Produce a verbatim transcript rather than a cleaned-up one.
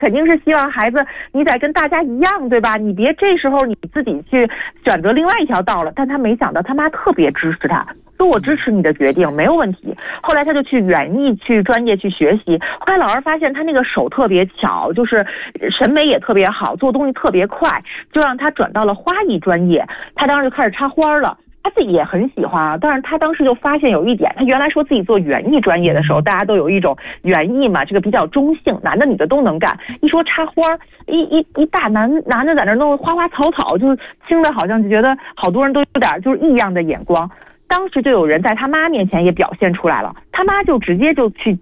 肯定是希望孩子你得跟大家一样，对吧？你别这时候你自己去选择另外一条道了。但他没想到他妈特别支持他，说我支持你的决定，没有问题。后来他就去园艺去专业去学习，后来老师发现他那个手特别巧，就是审美也特别好，做东西特别快，就让他转到了花艺专业。他当时就开始插花了。他自己也很喜欢啊，但是他当时就发现有一点，他原来说自己做园艺专业的时候，大家都有一种园艺嘛，这个比较中性，男的女的都能干。一说插花，一一一大男男的在那弄花花草草，就是听着好像就觉得好多人都有点就是异样的眼光。当时就有人在他妈面前也表现出来了，他妈就直接就去